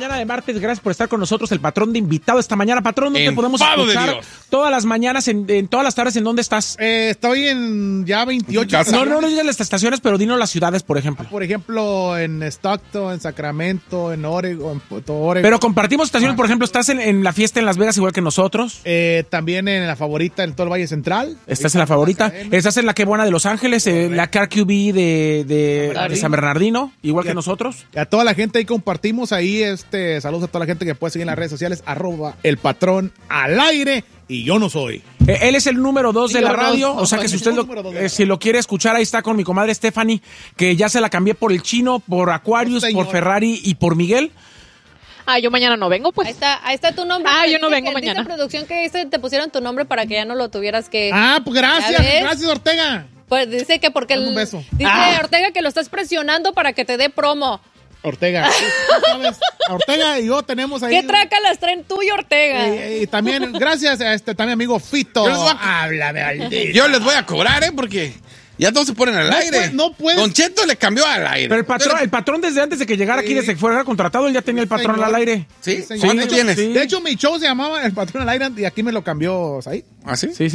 mañana de martes. Gracias por estar con nosotros. El patrón de invitado esta mañana. Patrón, ¿dónde podemos escuchar todas las mañanas, en todas las tardes? ¿En dónde estás? Estoy en ya 28. No digas las estaciones, pero dinos las ciudades, por ejemplo. Por ejemplo, en Stockton, en Sacramento, en Oregon, Oregon. Pero compartimos estaciones, por ejemplo, ¿estás en la fiesta en Las Vegas igual que nosotros? También en la favorita en todo el Valle Central. ¿Estás en la favorita? ¿Estás en la que buena de Los Ángeles? La CarQB de San Bernardino, igual que nosotros. A toda la gente ahí compartimos ahí, saludos a toda la gente que puede seguir en las redes sociales, @elpatrón_al-aire, y yo no soy. Él es el número 2 de la radio, o sea que si usted si lo quiere escuchar, ahí está con mi comadre Stephanie, que ya se la cambié por el Chino, por Aquarius, por Ferrari y por Miguel. Yo mañana no vengo, pues. Ahí está tu nombre. Yo no vengo mañana. Dice producción que te pusieron tu nombre para que ya no lo tuvieras que... Pues gracias Ortega. Pues dice que porque un beso. Dice Ortega que lo estás presionando para que te dé promo. Ortega. ¿Sabes? Ortega y yo tenemos ahí. ¿Qué traca las traen tú y Ortega? Y también, gracias a también amigo Fito. Yo les voy a cobrar, porque ya todos se ponen al aire. No puedes. Don Cheto le cambió al aire. Pero el patrón desde antes de que llegara aquí, desde que fuera contratado, él ya tenía el patrón al aire. ¿Sí? ¿Cuándo tienes? Sí. De hecho, mi show se llamaba El Patrón al Aire y aquí me lo cambió ahí. ¿Ah, sí? Sí. Sí.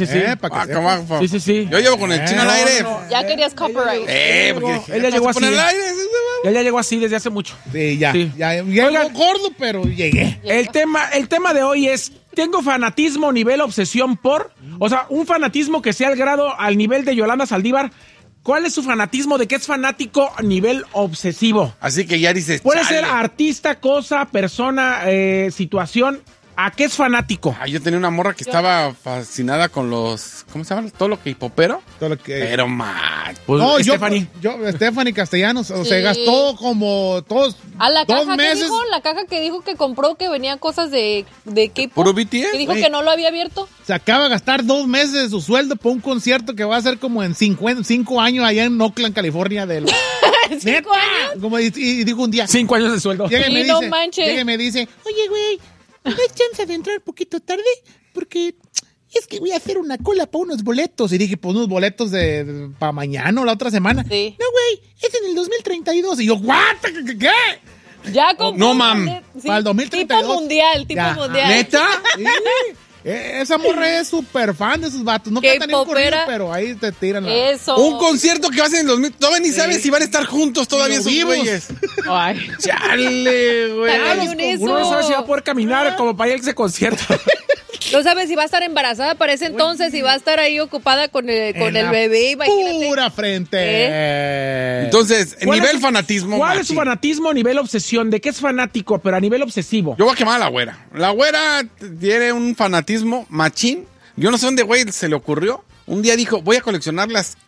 Yo llevo con el Chino al aire. Ya querías copyright. Porque él ya llegó así. Él ya llegó así desde hace mucho. Sí, ya. Oigan, gordo, pero llegué. El tema de hoy es: tengo fanatismo nivel obsesión por, o sea, un fanatismo que sea al nivel de Yolanda Saldívar. ¿Cuál es su fanatismo? ¿De qué es fanático a nivel obsesivo? Así que ya dices, puede ser artista, cosa, persona, situación. ¿A qué es fanático? Yo tenía una morra que estaba fascinada con los... ¿Cómo se llama? Todo lo que hipopero. Todo lo que... Pero mal. Pues, no, Stephanie Castellanos. Se gastó como todos a la 2 caja meses. La caja que dijo que compró, que venían cosas de K-pop. ¿Puro BTS? Que dijo que no lo había abierto. Se acaba de gastar 2 meses de su sueldo por un concierto que va a ser como en 5 años allá en Oakland, California. ¿5 años? Como y dijo un día. 5 años de sueldo. Llega no manches. Llega y me dice, oye, güey, ¿me das chance de entrar un poquito tarde? Porque es que voy a hacer una cola para unos boletos. Y dije, pues unos boletos para mañana o la otra semana. Sí. No, güey, es en el 2032. Y yo, ¿what? ¿Qué? Ya compró. No, mam. Sí, para el 2032. Tipo mundial. ¿Neta? Sí. Esa morra es súper fan de esos vatos. No cantan ni un corrido, pero ahí te tiran Eso. Un concierto que va a ser en 2000. Todavía ni sabes si van a estar juntos todavía esos güeyes. Ay. Chale, güey. Uno no sabe si va a poder caminar como para ir a ese concierto. No sabes si va a estar embarazada para ese entonces, si va a estar ahí ocupada con el bebé, imagínate. Pura frente. Entonces, nivel fanatismo. ¿Cuál es su fanatismo a nivel obsesión? ¿De qué es fanático, pero a nivel obsesivo? Yo voy a quemar a la güera. La güera tiene un fanatismo machín. Yo no sé dónde, güey, se le ocurrió. Un día dijo, voy a coleccionar las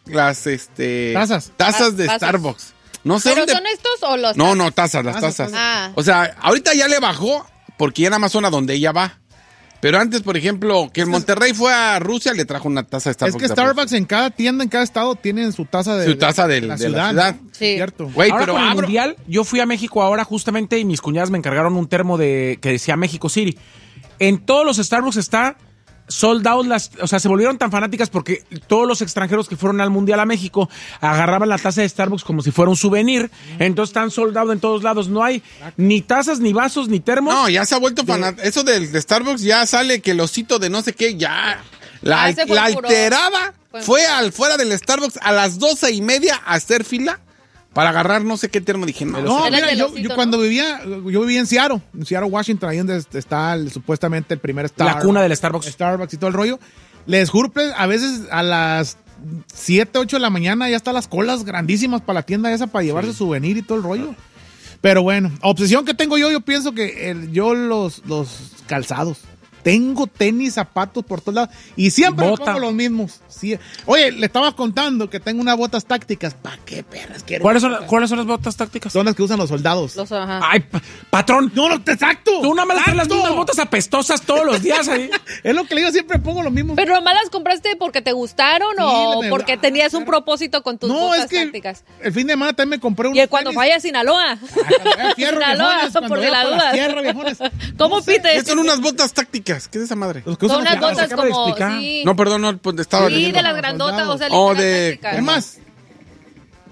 tazas de Starbucks. No sé ¿Pero dónde... son estos o los? No, tazas, las tazas. O sea, ahorita ya le bajó porque ya nada más son a donde ella va. Pero antes, por ejemplo, que en Monterrey fue a Rusia, le trajo una taza de Starbucks. Es que Starbucks en cada tienda, en cada estado, tienen su taza de la ciudad. ¿No? Sí. Cierto. Güey, pero con el Mundial, yo fui a México ahora justamente y mis cuñadas me encargaron un termo que decía México City. En todos los Starbucks está sold out, o sea, se volvieron tan fanáticas porque todos los extranjeros que fueron al Mundial a México agarraban la taza de Starbucks como si fuera un souvenir. Entonces están sold out en todos lados. No hay ni tazas, ni vasos, ni termos. No, ya se ha vuelto fanático. Eso de Starbucks ya sale que el osito de no sé qué, ya. La alterada fue fuera del Starbucks a las 12:30 a hacer fila para agarrar no sé qué termo. Dije, no, mira, yo cuando vivía en Seattle, Washington, ahí donde está supuestamente el primer La cuna del Starbucks y todo el rollo. Les juro, a veces a las 7, 8 de la mañana ya están las colas grandísimas para la tienda esa para llevarse souvenir y todo el rollo. Pero bueno, obsesión que tengo yo pienso que los calzados. Tengo tenis, zapatos por todos lados y siempre me pongo los mismos. Sí. Oye, le estaba contando que tengo unas botas tácticas. ¿Para qué perras quiero? ¿Cuáles son las botas tácticas? Son las que usan los soldados. Ay, patrón. No, exacto. Tú nada más traes las mismas botas apestosas todos los días ahí. Es lo que le digo, siempre pongo lo mismo. ¿Pero nomás las compraste porque te gustaron o porque tenías un propósito con tus botas tácticas? El fin de semana también me compré Y cuando vaya a Sinaloa. Sinaloa, por de la duda. ¿Cómo pites? ¿Qué son unas botas tácticas? ¿Qué es esa madre? Son unas botas como... Sí. No, perdón, no, estaba leyendo. Sí, de las grandotas, o sea, tácticas. ¿Qué más?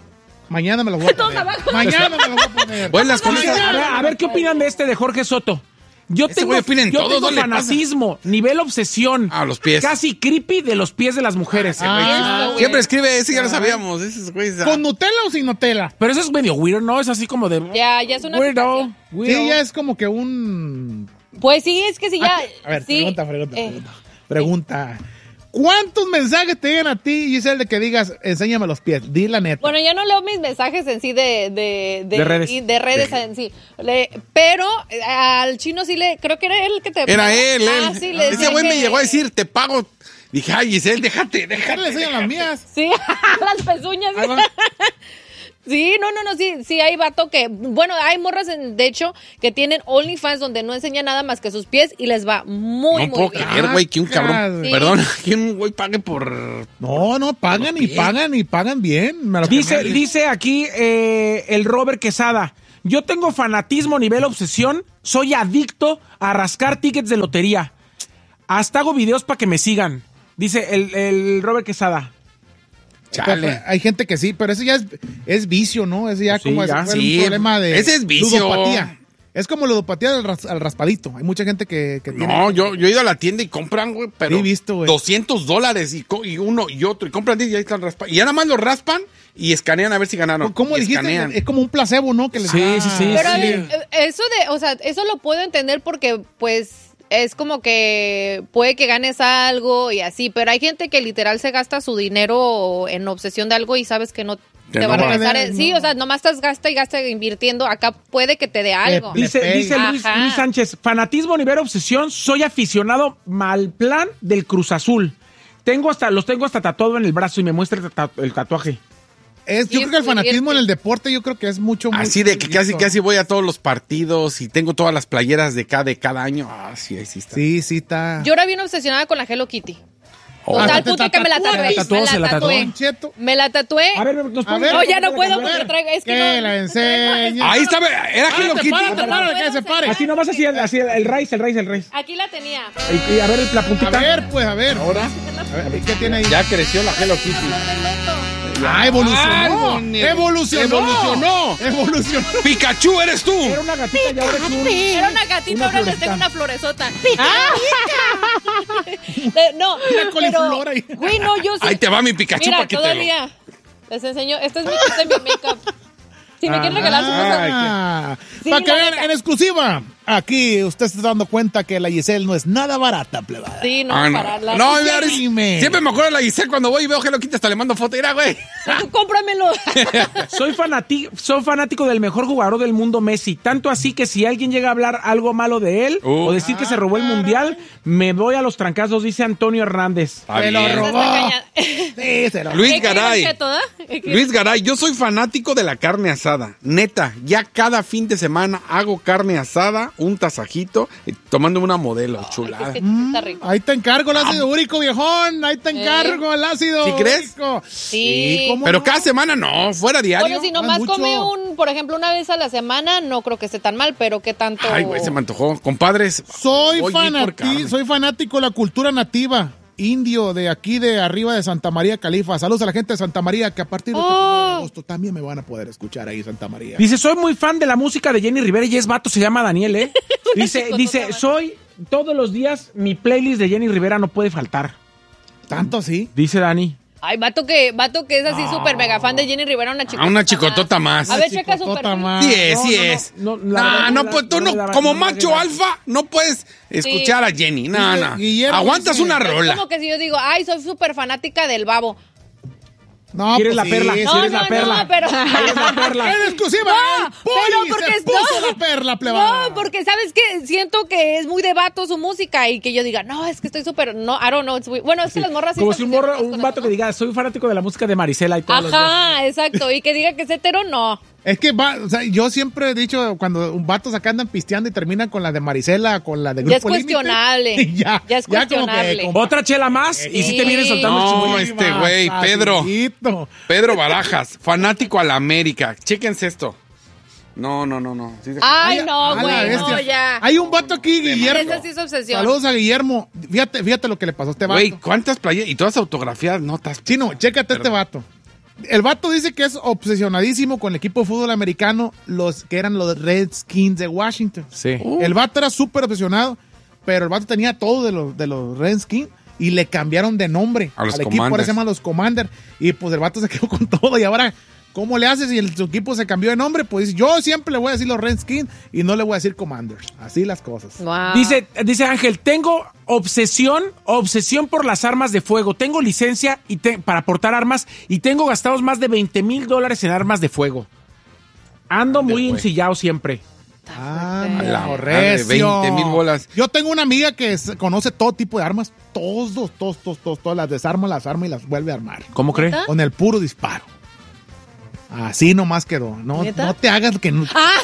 Mañana me lo voy a poner. Mañana me lo voy a poner. Bueno, las comienzas. A ver, ¿qué opinan de este de Jorge Soto? Yo Ese tengo, güey opina en yo todo, tengo no le fanatismo, nivel obsesión. A los pies. Casi creepy de los pies de las mujeres. Siempre escribe, ese ya lo sabíamos. Ese güey. ¿Con Nutella o sin Nutella? Pero eso es medio weird, ¿no? Es así como de... Ya es una Weirdo. aplicación. Sí, ya es como que un... Pues sí, es que sí, ya. A ver, sí. Pregunta. ¿Cuántos mensajes te llegan a ti, Giselle, de que digas, enséñame los pies? Di la neta. Bueno, ya no leo mis mensajes en sí de redes. de redes en sí. Pero al chino sí creo que era él el que te... Era él. Sí, le Ese decía güey me que- llegó a decir, te pago. Dije, ay, Giselle, déjate. ¿Qué le enseñan las mías? Sí, las pezuñas. Ahí va. Sí, no, sí, hay vato que, bueno, hay morras, de hecho, que tienen OnlyFans donde no enseñan nada más que sus pies y les va muy No puedo bien. creer, güey, que un cabrón. Sí. Perdón, que un güey pague por. No, pagan y pagan bien. Me lo Dice aquí el Robert Quesada, yo tengo fanatismo nivel obsesión, soy adicto a rascar tickets de lotería. Hasta hago videos para que me sigan. Dice el Robert Quesada. Chale. Hay gente que sí, pero eso ya es vicio, ¿no? Es ya Sí, como ya. un Sí, problema de ese es vicio. ludopatía. Es como ludopatía al raspadito. Hay mucha gente que tiene... No, yo he ido a la tienda y compran, güey, pero Sí, visto, güey. $200 y uno y otro. Y compran 10 y ahí están raspando. Y ya nada más lo raspan y escanean a ver si ganaron. ¿Cómo Y dijiste? escanean. Es como un placebo, ¿no? Que les Sí, da- sí. Pero a ver, eso lo puedo entender porque, pues, es como que puede que ganes algo y así, pero hay gente que literal se gasta su dinero en obsesión de algo y sabes que no Que te va a no va. regresar. No. Sí, o sea, nomás estás gasta y gasta invirtiendo, acá puede que te dé algo. Le Dice pega. Luis Ajá. Sánchez, fanatismo nivel obsesión, soy aficionado mal plan del Cruz Azul. Los tengo hasta tatuado en el brazo y me muestra el tatuaje. Yo Sí, creo que el fanatismo bien. en el deporte, yo creo que es mucho más... Así de que casi voy a todos los partidos y tengo todas las playeras de cada año. Ah, sí, ahí sí está. Sí, está... Yo era bien obsesionada con la Hello Kitty. Oh. Total, ¿te punto que me la tatuaste? tatué. tatuó, se la tatuó. Don Cheto. Me la tatué. A ver, nos A ver, No, ya no la puedo canción. porque traigo, es que Que no. la enseñe. Ahí está, era Hello Kitty. Párate, que se pare. Así nomás así el raíz. Aquí la tenía. Y a ver la puntita. A ver. Ahora. A ver, ¿qué tiene ahí? Ya creció la Hello Kitty. Evolucionó. Ay, Evolucionó. Pikachu, eres tú. Era una gatita y ahora es un... Era una gatita, Una ahora les florecita. tengo una floresota. No, Una coliflor ahí. güey, no, yo sí. Ahí te va mi Pikachu Mira, para que te lo... todavía les enseño. Este es mi make-up. Si me quieren regalar su cosa. Sí, Para que la vean neta. en exclusiva, aquí usted se está dando cuenta que la Giselle no es nada barata, plebada. Sí, no, Ah, para la. no, Dime. siempre me acuerdo de la Giselle cuando voy y veo Hello Kitty, hasta le mando foto. Mira, güey. Tú cómpramelo. Soy fanático del mejor jugador del mundo, Messi. Tanto así que si alguien llega a hablar algo malo de él o decir que se robó el mundial, me voy a los trancazos, dice Antonio Hernández. Está Se lo bien. robó. Caña. Sí, se lo Luis ¿Qué quieren, Garay. Cheto, da? Luis Garay, yo soy fanático de la carne asada. Neta, ya cada fin de semana hago carne asada, un tasajito, tomándome una modelo, chulada. Es que está rico. Ahí te encargo el ácido úrico, viejón. Ahí te encargo el ácido ¿Sí crees? úrico. Sí. ¿cómo Pero no? cada semana no, fuera diario. Bueno, si nomás mucho. come por ejemplo, una vez a la semana, no creo que esté tan mal, pero qué tanto. Ay, güey, se me antojó. Compadres, Soy voy a ir por carne. fanático de la cultura nativa. Indio de aquí de arriba de Santa María Califa. Saludos a la gente de Santa María que a partir de agosto también me van a poder escuchar ahí Santa María. Dice, soy muy fan de la música de Jenny Rivera y es vato, se llama Daniel, ¿eh? Dice, soy todos los días, mi playlist de Jenny Rivera no puede faltar. ¿Tanto así? Dice Dani. Ay, vato que es así súper mega fan de Jenny Rivera, una chicotota. una chicotota más. A ver, checa su Chicotota perfil. más. Sí es, No, sí no, es. no, No, la verdad, no, la- pues tú la- no, la- como la- macho la- alfa, no puedes escuchar a Jenny. No, no. Guillermo Aguantas dice- una Es rola. como que si yo digo, ay, soy súper fanática del babo. No, ¿Quieres pues la sí, perla? sí. Sí, No, eres la no, perla. no, pero... Eres la perla. En exclusiva, No, el Poli pero porque se puso la perla, plebada. No, porque sabes que siento que es muy de vato su música y que yo diga, no, es que estoy súper, no, I don't know, bueno, es que las morras sí Como están si un obsesionadas con vato las que cosas. diga, soy fanático de la música de Marisela y todo los días. Ajá, exacto, y que diga que es hetero, no. Es que o sea, yo siempre he dicho, cuando un vatos acá andan pisteando y terminan con la de Marisela, con la de Ya es Grupo Límite, cuestionable. ya Ya es como que cuestionable. como- Otra chela más y sí te viene soltando el No, chimullo. este güey, Pedro. Facilito. Pedro Barajas, fanático a la América. Chéquense esto. No. Sí, Ay, Ay, no, a la güey, no, bestia. ya. Hay un vato aquí, Guillermo. Esa sí es obsesión. Saludos a Guillermo. Fíjate lo que le pasó a este vato. Güey, ¿cuántas playas? Y todas autografiadas notas. Chino, chécate este vato. El vato dice que es obsesionadísimo con el equipo de fútbol americano, los que eran los Redskins de Washington. Sí. El vato era súper obsesionado, pero el vato tenía todo de los Redskins y le cambiaron de nombre a los al equipo, ahora se llaman los Commanders. Y pues el vato se quedó con todo y ahora, ¿cómo le haces si su equipo se cambió de nombre? Pues yo siempre le voy a decir los Redskins y no le voy a decir Commanders. Así las cosas. Wow. Dice Ángel, tengo obsesión por las armas de fuego. Tengo licencia para portar armas y tengo gastados más de $20,000 en armas de fuego. Ando muy ensillado siempre. Ah, La recio. 20,000 bolas. Yo tengo una amiga que conoce todo tipo de armas. Todas las desarma, las arma y las vuelve a armar. ¿Cómo cree? ¿Neta? Con el puro disparo. Así nomás quedó. No, ¿Neta? no te hagas que no. ¡Ah!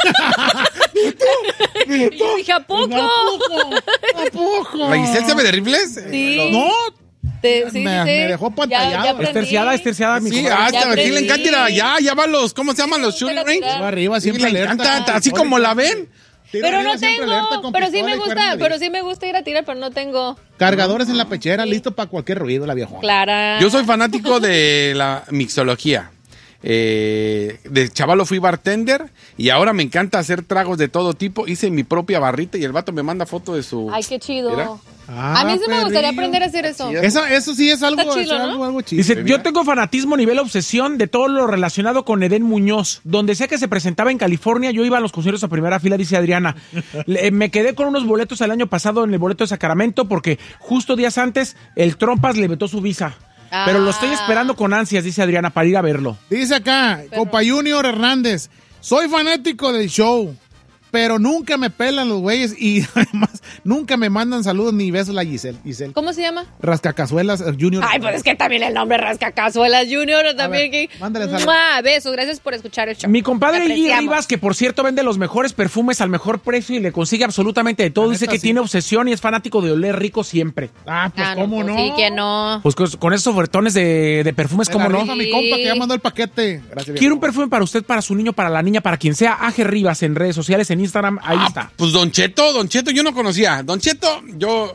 Yo dije, ¿a poco? ¿A poco? ¿La Giselle sabe de rifles? Sí. No, Sí, me dejó pantallado. Ya aprendí. Es terciada mi Sí, comadre. hasta aquí le aprendí. encanta ir ya va los, ¿cómo se llaman los shooting Para range? tirar. Va arriba, Sí, siempre le alerta. encanta, así como la ven. Tiro Pero arriba, no siempre alerta, tengo, con pero sí pistola me y gusta, cuerno de pero sí me gusta ir a tirar, pero no tengo. Cargadores en la pechera, listo para cualquier ruido, la viejona. Clara. Yo soy fanático de la mixología. De chavalo fui bartender y ahora me encanta hacer tragos de todo tipo. Hice mi propia barrita y el vato me manda foto de su... Ay, qué chido. Mira. A mí sí me gustaría aprender a hacer eso. Eso sí es algo, Está chido, es ¿no? algo chido. Dice, yo tengo fanatismo nivel obsesión de todo lo relacionado con Edén Muñoz. Donde sea que se presentaba en California, yo iba a los conciertos a primera fila, dice Adriana. Me quedé con unos boletos el año pasado en el boleto de Sacramento porque justo días antes el Trompas le vetó su visa. Ah. Pero lo estoy esperando con ansias, dice Adriana, para ir a verlo. Dice acá, Copa Junior Hernández, soy fanático del show, pero nunca me pelan los güeyes y además nunca me mandan saludos ni besos la Giselle. ¿Cómo se llama? Rascacazuelas Junior. Ay, pues es que también el nombre Rascacazuelas Junior también. ver, mándale saludos. ¡Mua! Besos, gracias por escuchar el show. Mi compadre Te Iggy apreciamos. Rivas, que por cierto vende los mejores perfumes al mejor precio y le consigue absolutamente de todo, La dice neta, que sí. tiene obsesión y es fanático de oler rico siempre. Ah, pues Ah, cómo pues no. Sí, que no. Pues con esos ofertones de perfumes, Me ¿cómo la no? rifa mi compa que ya mandó el paquete. Gracias, Quiero un viejo. perfume para usted, para su niño, para la niña, para quien sea. Aje Rivas en redes sociales, en Instagram, ahí está. Pues Don Cheto, yo no conocía. Don Cheto, yo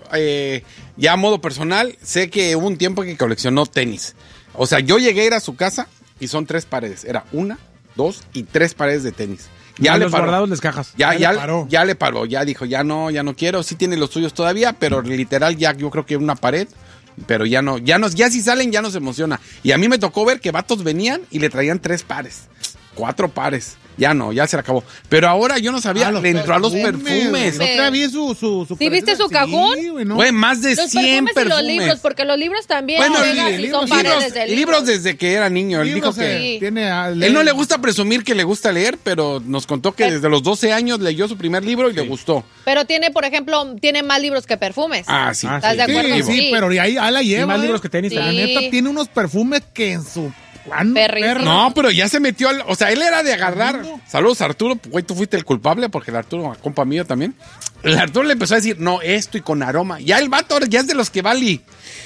ya a modo personal, sé que hubo un tiempo que coleccionó tenis. O sea, yo llegué a ir a su casa y son 3 paredes. Era 1, 2 y 3 paredes de tenis. Ya Y le los paró. guardados les cajas. Ya le paró. Ya le paró. Ya dijo, ya no quiero. Sí tiene los suyos todavía, pero literal ya yo creo que una pared. Pero ya si salen ya no se emociona. Y a mí me tocó ver que vatos venían y le traían 3 pares, 4 pares. Ya no, ya se le acabó. Pero ahora yo no sabía, los le entró a los perfumes. perfumes. No traía su ¿Sí viste su cajón? güey, ¿no? Güey, más de Los 100 perfumes y perfumes. los libros, porque los libros también Bueno, llegan y son paredes de libros desde que era niño. Él dijo Libros, que... Sí. tiene a Él no le gusta presumir que le gusta leer, pero nos contó que desde los 12 años leyó su primer libro y le gustó. Pero tiene, por ejemplo, tiene más libros que perfumes. Ah, sí. Ah, ¿Estás de acuerdo? Sí, sí, Sí. pero ahí la lleva. Y más libros que tenis Sí. La también. neta tiene unos perfumes que en su... ¿Cuándo? Perrísimo. No, pero ya se metió o sea, él era de agarrar. Saludos, Arturo. Güey, tú fuiste el culpable porque el Arturo, compa mío también. El Arturo le empezó a decir, no, esto y con aroma. Ya el vato ahora ya es de los que vale.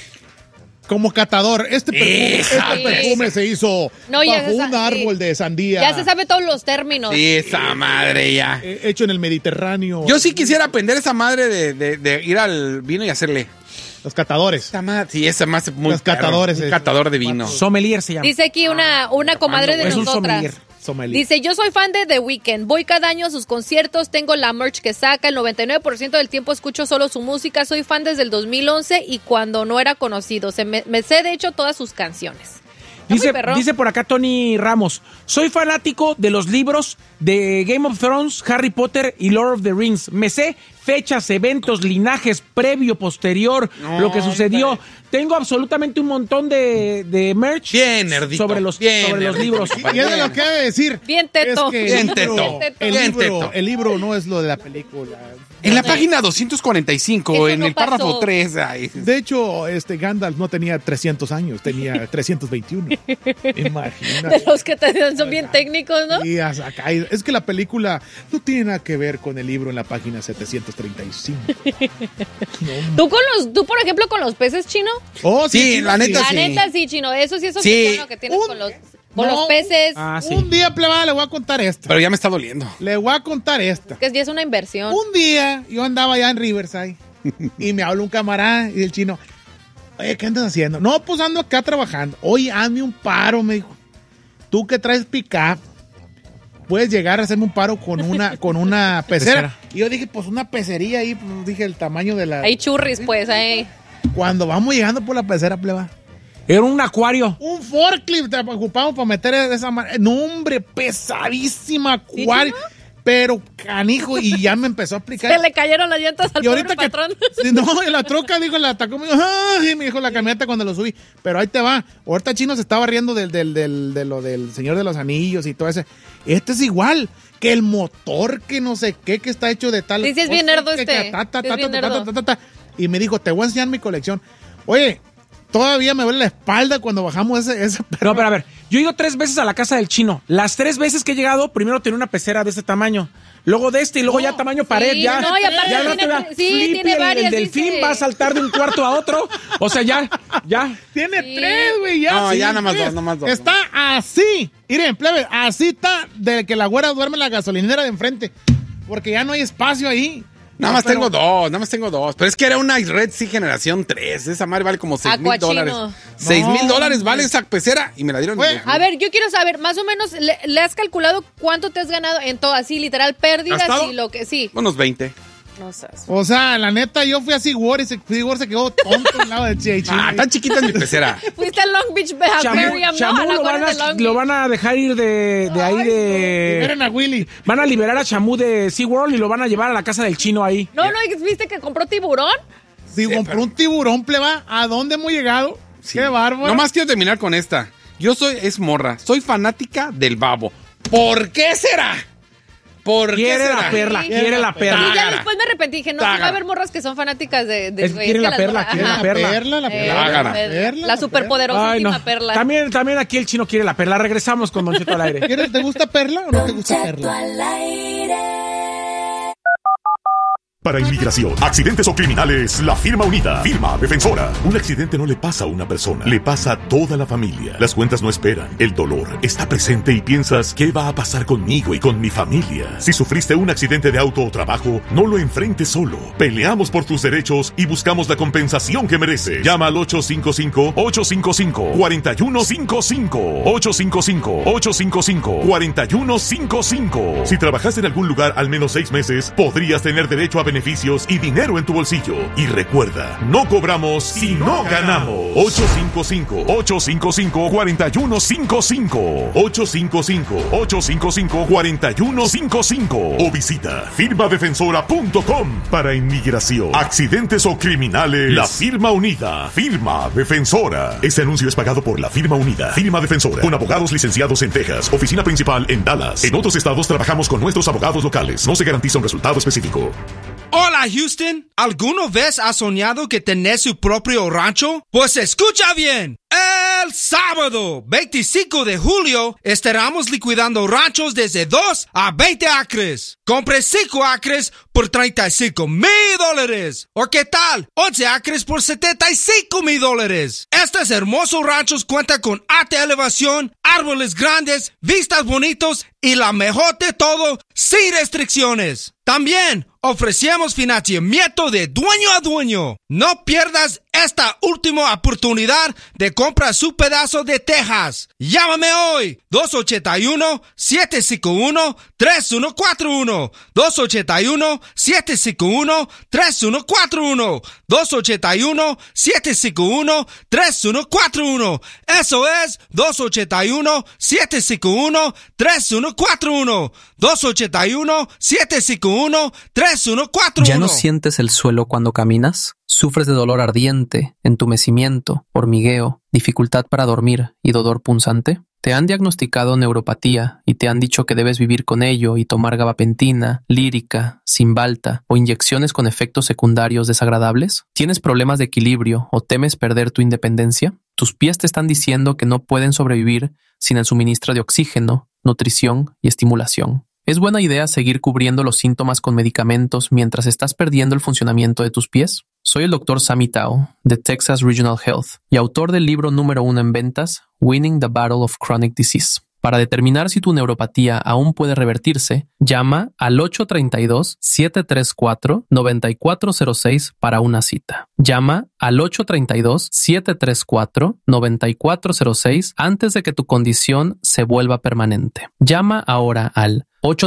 Como catador, este Esa, perfume se hizo No, ya bajo se un sa- árbol sí. de sandía. Ya se sabe todos los términos. Sí, esa madre ya. Hecho en el Mediterráneo. Yo sí quisiera aprender esa madre de ir al vino y hacerle. Los catadores. Esa madre, sí, esa más muy Los catadores, perro, un catador de vino. Sommelier se llama. Dice aquí una comadre de Es un nosotras. sommelier. Sommelier. Dice, yo soy fan de The Weeknd, voy cada año a sus conciertos, tengo la merch que saca, el 99% del tiempo escucho solo su música, soy fan desde el 2011 y cuando no era conocido, me sé de hecho todas sus canciones. Está muy perrón. Dice por acá Tony Ramos, soy fanático de los libros de Game of Thrones, Harry Potter y Lord of the Rings. Me sé fechas, eventos, linajes, previo, posterior, lo que sucedió. Tengo absolutamente un montón de merch Bien, nerdito. sobre los Bien, libros. Y es de lo que ha de decir. Bien teto. Es que Bien el teto. libro, Bien teto. el libro no es lo de la película. En la página 245, Eso en no el párrafo pasó. 3, ay, De hecho, Gandalf no tenía 300 años, tenía 321. Imagínate. De los que te son bien técnicos, ¿no? Y acá, es que la película no tiene nada que ver con el libro en la página 735. ¿Tú, por ejemplo, con los peces, Chino? Oh, Sí, la neta, La sí. neta, sí, Chino, eso sí es Sí. oficial lo que tienes con No, los peces. Ah, sí. Un día, plebada, le voy a contar esta. pero ya me está doliendo. Le voy a contar esta. Que ya es una inversión. Un día yo andaba allá en Riverside y me habla un camarada y el chino, Oye, ¿qué andas haciendo? No, pues ando acá trabajando. Oye, hazme un paro, me dijo. Tú que traes pick-up, puedes llegar a hacerme un paro con una pecera. Y yo dije, pues una pecería ahí, pues dije el tamaño de la... Hay churris, pues, ahí. Cuando vamos llegando por la pecera, pleba. Era un acuario. Un forklift te ocupamos para meter esa... No, hombre, pesadísima acuario. ¿Sí, pero canijo, y ya me empezó a explicar. Se le cayeron las llantas al pobre patrón. No, en la troca, dijo, la atacó, me dijo la camioneta cuando lo subí. Pero ahí te va. Ahorita Chino se estaba riendo del Señor de los Anillos y todo ese. Este es igual que el motor que no sé qué, que está hecho de tal. Sí, es bien nerdo este. Y me dijo, te voy a enseñar mi colección. Oye, todavía me duele la espalda cuando bajamos ese perro. No, pero a ver, yo he ido 3 veces a la casa del Chino. Las 3 veces que he llegado, primero tenía una pecera de este tamaño, luego de este y luego ya tamaño pared. Sí, ya, no, y aparte ya tiene varias. El delfín va a saltar de un cuarto a otro. O sea, ya. Tiene 3, güey, ya. No, ya nada más dos. Está así. Miren, plebe, así está de que la güera duerme en la gasolinera de enfrente. Porque ya no hay espacio ahí. Nada más tengo dos. Pero es que era una Red Sea Generación 3. Esa madre vale como $6,000. $6,000 vale esa pecera y me la dieron. A ver, yo quiero saber, más o menos, ¿le has calculado cuánto te has ganado en todo? Así, literal, pérdidas y lo que sí. Unos 20. No seas. O sea, la neta, yo fui a SeaWorld y SeaWorld se quedó tonto al lado de Chino. Tan chiquita es mi pecera. Fuiste a Long Beach Aquarium, Chamu lo van a dejar ir de ahí de... Liberen a Willy. Van a liberar a Chamu de SeaWorld y lo van a llevar a la casa del Chino ahí. No, ¿viste que compró tiburón? Sí, compró un tiburón, pleba. ¿A dónde hemos llegado? Sí. Qué bárbaro. Nomás quiero terminar con esta. Es morra. Soy fanática del babo. ¿Por qué será? Quiere la perla. Y ya después me arrepentí. Dije, no, va a haber morras que son fanáticas de quiere la perla. La superpoderosísima perla. También aquí el Chino quiere la perla. Regresamos con Don Cheto al aire. ¿Te gusta perla o no te gusta perla? Para inmigración, accidentes o criminales, la firma unida, firma defensora. Un accidente no le pasa a una persona, le pasa a toda la familia. Las cuentas no esperan, el dolor está presente y piensas, ¿qué va a pasar conmigo y con mi familia? Si sufriste un accidente de auto o trabajo, no lo enfrentes solo. Peleamos por tus derechos y buscamos la compensación que mereces. Llama al 855-855-4155. 855-855-4155. Si trabajaste en algún lugar al menos 6 meses, podrías tener derecho a beneficios y dinero en tu bolsillo. Y recuerda, no cobramos si no ganamos. 855-855-4155. 855-855-4155. O visita firmadefensora.com. Para inmigración, accidentes o criminales, la firma unida, firma defensora. Este anuncio es pagado por la firma unida, firma defensora, con abogados licenciados en Texas, oficina principal en Dallas. En otros estados trabajamos con nuestros abogados locales. No se garantiza un resultado específico. Hola Houston, ¿alguna vez has soñado que tenés su propio rancho? Pues escucha bien. El sábado 25 de julio estaremos liquidando ranchos desde 2 a 20 acres. Compre 5 acres por $35,000. ¿O qué tal? 11 acres por $75,000. Estos hermosos ranchos cuentan con alta elevación, árboles grandes, vistas bonitos y la mejor de todo, sin restricciones. También ofrecemos financiamiento de dueño a dueño. No pierdas esta última oportunidad de comprar su pedazo de Texas. Llámame hoy. 281-751-3141. 281-751-3141. 281-751-3141. Eso es 281-751-3141. 281-751-3141. ¿Ya no sientes el suelo cuando caminas? ¿Sufres de dolor ardiente, entumecimiento, hormigueo, dificultad para dormir y dolor punzante? ¿Te han diagnosticado neuropatía y te han dicho que debes vivir con ello y tomar gabapentina, lírica, Cymbalta o inyecciones con efectos secundarios desagradables? ¿Tienes problemas de equilibrio o temes perder tu independencia? ¿Tus pies te están diciendo que no pueden sobrevivir sin el suministro de oxígeno, nutrición y estimulación? ¿Es buena idea seguir cubriendo los síntomas con medicamentos mientras estás perdiendo el funcionamiento de tus pies? Soy el Dr. Sammy Tao, de Texas Regional Health, y autor del libro número 1 en ventas, Winning the Battle of Chronic Disease. Para determinar si tu neuropatía aún puede revertirse, llama al 832-734-9406 para una cita. Llama al 832-734-9406 antes de que tu condición se vuelva permanente. Llama ahora al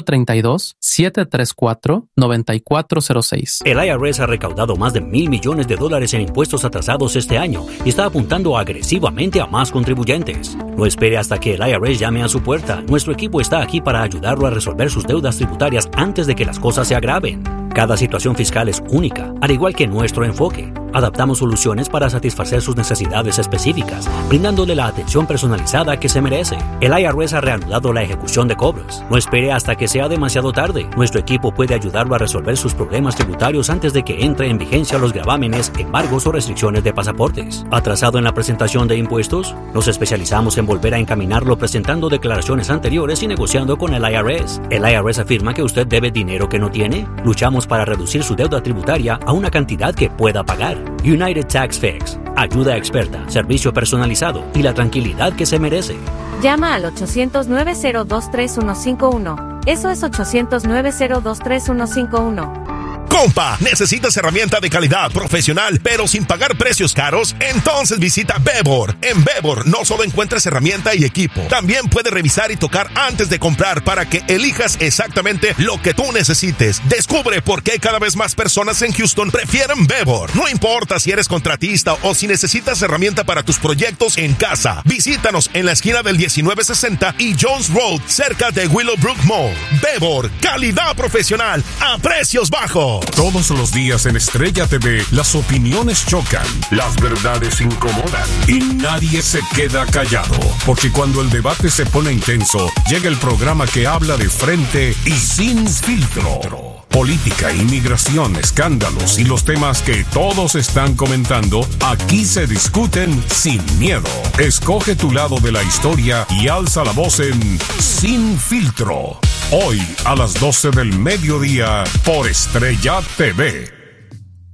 832-734-9406. El IRS ha recaudado más de $1,000 millones en impuestos atrasados este año y está apuntando agresivamente a más contribuyentes. No espere hasta que el IRS llame a su puerta. Nuestro equipo está aquí para ayudarlo a resolver sus deudas tributarias antes de que las cosas se agraven. Cada situación fiscal es única, al igual que nuestro enfoque. Adaptamos soluciones para satisfacer sus necesidades específicas, brindándole la atención personalizada que se merece. El IRS ha reanudado la ejecución de cobros. No espere hasta que sea demasiado tarde. Nuestro equipo puede ayudarlo a resolver sus problemas tributarios antes de que entre en vigencia los gravámenes, embargos o restricciones de pasaportes. ¿Atrasado en la presentación de impuestos? Nos especializamos en volver a encaminarlo presentando declaraciones anteriores y negociando con el IRS. ¿El IRS afirma que usted debe dinero que no tiene? Luchamos para reducir su deuda tributaria a una cantidad que pueda pagar. United Tax Fix. Ayuda experta, servicio personalizado y la tranquilidad que se merece. Llama al 800-902-3151. Eso es 800-902-3151. Compa, ¿necesitas herramienta de calidad profesional pero sin pagar precios caros? Entonces visita Bebor. En Bebor no solo encuentras herramienta y equipo, también puedes revisar y tocar antes de comprar para que elijas exactamente lo que tú necesites. Descubre por qué cada vez más personas en Houston prefieren Bebor. No importa si eres contratista o si necesitas herramienta para tus proyectos en casa. Visítanos en la esquina del 1960 y Jones Road, cerca de Willowbrook Mall. Bebor, calidad profesional a precios bajos. Todos los días en Estrella TV, las opiniones chocan, las verdades incomodan y nadie se queda callado. Porque cuando el debate se pone intenso, llega el programa que habla de frente y sin filtro. Política, inmigración, escándalos y los temas que todos están comentando, aquí se discuten sin miedo. Escoge tu lado de la historia y alza la voz en Sin Filtro. Hoy a las 12 del mediodía por Estrella TV.